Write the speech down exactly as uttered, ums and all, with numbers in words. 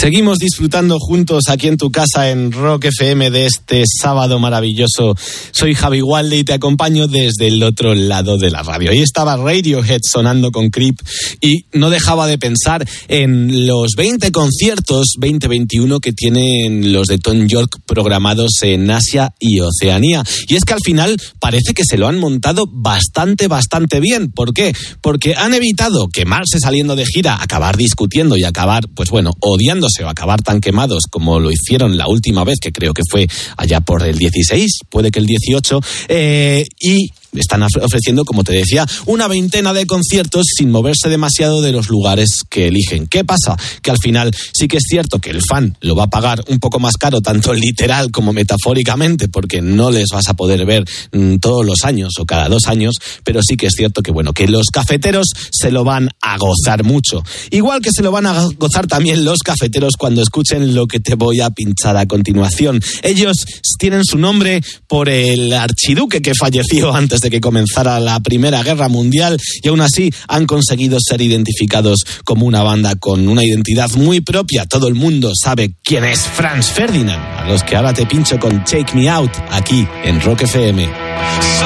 Seguimos disfrutando juntos aquí en tu casa en Rock F M de este sábado maravilloso. Soy Javi Walde y te acompaño desde el otro lado de la radio. Ahí estaba Radiohead sonando con Creep y no dejaba de pensar en los veinte conciertos veinte veintiuno que tienen los de Tom York programados en Asia y Oceanía. Y es que al final parece que se lo han montado bastante, bastante bien. ¿Por qué? Porque han evitado quemarse saliendo de gira, acabar discutiendo y acabar, pues bueno, odiándose o acabar tan quemados como lo hicieron la última vez, que creo que fue allá por el dieciséis, puede que el dieciocho, eh, y están ofreciendo, como te decía, una veintena de conciertos sin moverse demasiado de los lugares que eligen. ¿Qué pasa? Que al final sí que es cierto que el fan lo va a pagar un poco más caro, tanto literal como metafóricamente, porque no les vas a poder ver mmm, todos los años o cada dos años, pero sí que es cierto que, bueno, que los cafeteros se lo van a gozar mucho. Igual que se lo van a gozar también los cafeteros cuando escuchen lo que te voy a pinchar a continuación. Ellos tienen su nombre por el archiduque que falleció antes de que comenzara la Primera Guerra Mundial y aún así han conseguido ser identificados como una banda con una identidad muy propia. Todo el mundo sabe quién es Franz Ferdinand, a los que ahora te pincho con Take Me Out aquí en Rock F M.